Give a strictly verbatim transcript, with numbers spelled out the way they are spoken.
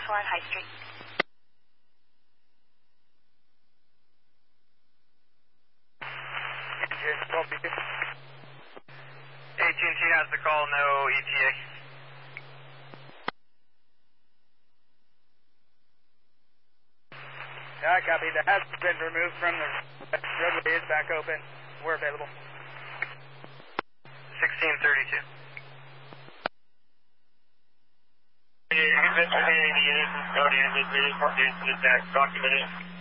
four on High Street. A T and T has the call, no E T A. Yeah, copy. The has been removed from the roadway, is back open. We're available. sixteen thirty-two. Investigating the unit, code is documented.